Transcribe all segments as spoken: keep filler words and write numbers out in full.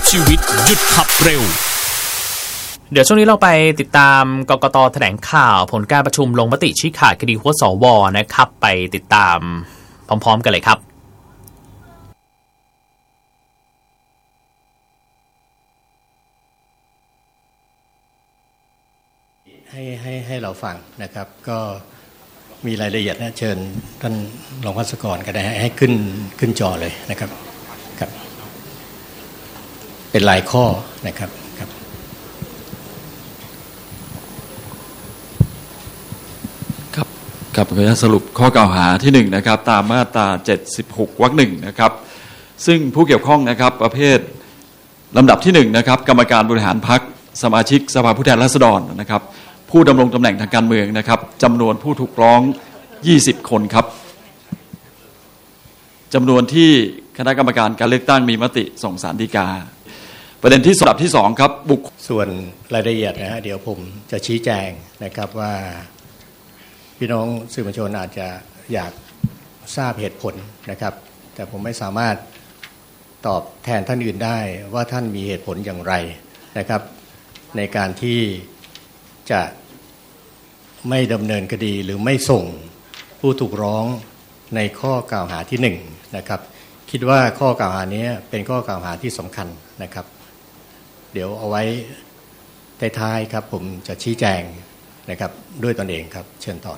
ชีวิตหยุดขับเร็วเดี๋ยวช่วงนี้เราไปติดตามกกต.แถลงข่าวผลการประชุมลงมติชี้ขาดคดีหัวสวนะครับไปติดตามพร้อมๆกันเลยครับให้ให้ให้เราฟังนะครับก็มีรายละเอียดนะเชิญท่านรองภัสกรก็ได้ให้ขึ้นขึ้นจอเลยนะครับครับเป็นรายข้อนะครับครับครับครับขออนุญาตสรุปข้อกล่าวหาที่หนึ่งนะครับตามมาตราเจ็ดสิบหกวรรคหนึ่งนะครับซึ่งผู้เกี่ยวข้องนะครับประเภทลำดับที่หนึ่งนะครับกรรมการบริหารพรรคสมาชิกสภาผู้แทนราษฎรนะครับผู้ดำรงตำแหน่งทางการเมืองนะครับจำนวนผู้ถูกร้องยี่สิบคนครับจำนวนที่คณะกรรมการการเลือกตั้งมีมติส่งศาลฎีกาประเด็นที่ลำดับที่สองครับบุคส่วนรายละเอียดนะฮะเดี๋ยวผมจะชี้แจงนะครับว่าพี่น้องสื่อมวลชนอาจจะอยากทราบเหตุผลนะครับแต่ผมไม่สามารถตอบแทนท่านอื่นได้ว่าท่านมีเหตุผลอย่างไรนะครับในการที่จะไม่ดำเนินคดีหรือไม่ส่งผู้ถูกร้องในข้อกล่าวหาที่หนึ่งนะครับคิดว่าข้อกล่าวหานี้เป็นข้อกล่าวหาที่สำคัญนะครับเดี๋ยวเอาไว้ท้ายๆครับผมจะชี้แจงนะครับด้วยตนเองครับเชิญต่อ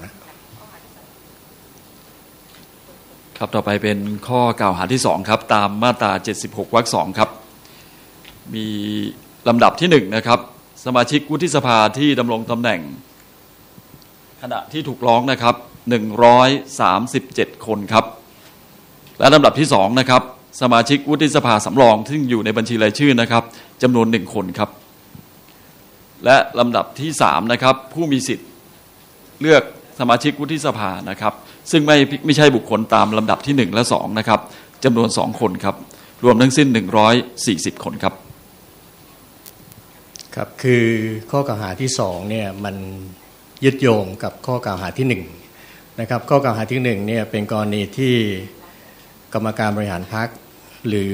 นะครับต่อไปเป็นข้อกล่าวหาที่สองครับตามมาตราเจ็ดสิบหกวรรคสองครับมีลำดับที่หนึ่งนะครับสมาชิกวุฒิสภาที่ดำรงตำแหน่งขณะที่ถูกร้องนะครับหนึ่งร้อยสามสิบเจ็ดคนครับและลำดับที่สองนะครับสมาชิกวุฒิสภาสำรองซึ่งอยู่ในบัญชีรายชื่อนะครับจำนวนหนึ่งคนครับและลำดับที่สามนะครับผู้มีสิทธิ์เลือกสมาชิกวุฒิสภานะครับซึ่งไม่ไม่ใช่บุคคลตามลำดับที่หนึ่งและสองนะครับจำนวนสองคนครับรวมทั้งสิ้นหนึ่งร้อยสี่สิบคนครับครับคือข้อกล่าวหาที่สองเนี่ยมันยึดโยงกับข้อกล่าวหาที่หนึ่งนะครับข้อกล่าวหาที่หนึ่งเนี่ยเป็นกรณีที่กรรมการบริหารพรรคหรือ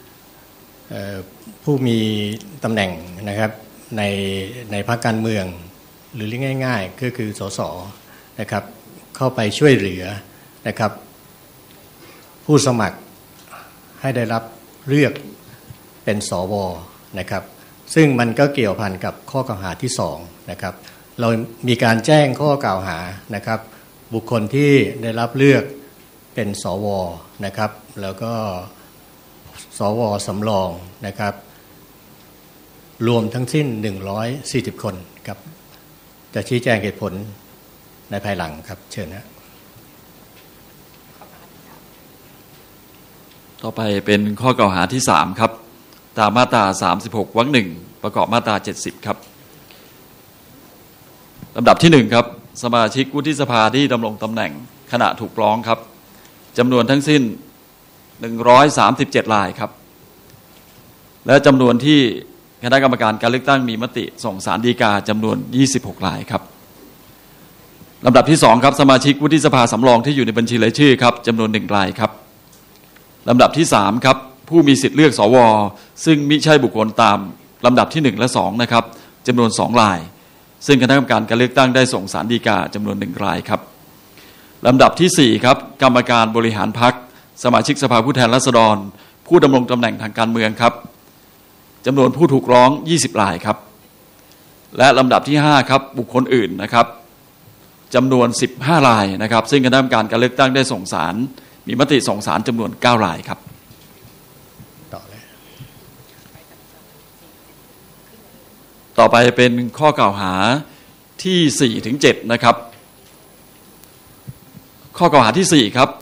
ผู้มีตำแหน่งนะครับในในพรรคการเมืองหรือเรียกง่ายๆก็คือสสนะครับเข้าไปช่วยเหลือนะครับผู้สมัครให้ได้รับเลือกเป็นสวนะครับซึ่งมันก็เกี่ยวพันกับข้อกล่าวหาที่สองนะครับเรามีการแจ้งข้อกล่าวหานะครับบุคคลที่ได้รับเลือกเป็นสวนะครับแล้วก็สวสำรองนะครับรวมทั้งสิ้นหนึ่งร้อยสี่สิบคนครับจะชี้แจงเหตุผลในภายหลังครับเชิญนะต่อไปเป็นข้อกล่าวหาที่สามครับตามมาตราสามสิบหกวรรคหนึ่งประกอบมาตราเจ็ดสิบครับลำดับที่หนึ่งครับสมาชิกวุฒิสภาที่ดำรงตำแหน่งขณะถูกร้องครับจำนวนทั้งสิ้นหนึ่งร้อยสามสิบเจ็ดรายครับและจำนวนที่คณะกรรมการการเลือกตั้งมีมติส่งศาลฎีกาจำนวนยี่สิบหกรายครับลำดับที่สองครับสมาชิกวุฒิสภาสำรองที่อยู่ในบัญชีรายชื่อครับจำนวนหนึ่งรายครับลำดับที่สามครับผู้มีสิทธิ์เลือกสวซึ่งมิใช่บุคคลตามลำดับที่หนึ่งและสองนะครับจำนวนสองรายซึ่งคณะกรรมการการเลือกตั้งได้ส่งศาลฎีกาจำนวนหนึ่งรายครับลำดับที่สี่ครับกรรมการบริหารพรรคสมาชิกสภาผู้แทนราษฎรผู้ดำรงตำแหน่งทางการเมืองครับจำนวนผู้ถูกร้องยี่สิบรายครับและลำดับที่ห้าครับบุคคลอื่นนะครับจำนวนสิบห้ารายนะครับซึ่งคณะกรรมการการเลือกตั้งได้ส่งศาลมีมติส่งศาลจำนวนเก้ารายครับต่อเลยต่อไปเป็นข้อกล่าวหาที่สี่ถึงเจ็ดนะครับข้อกล่าวหาที่สี่ครับ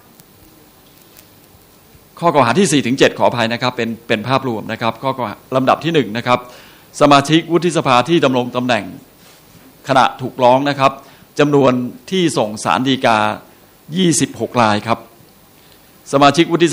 ข้อกล่าวหาที่สี่ถึงเจ็ดขออภัยนะครับเป็นเป็นภาพรวมนะครับข้อกล่าวหาลำดับที่หนึ่งนะครับสมาชิกวุฒิสภาที่ดำรงตำแหน่งขณะถูกร้องนะครับจำนวนที่ส่งศาลฎีกายี่สิบหกรายครับสมาชิกวุฒิ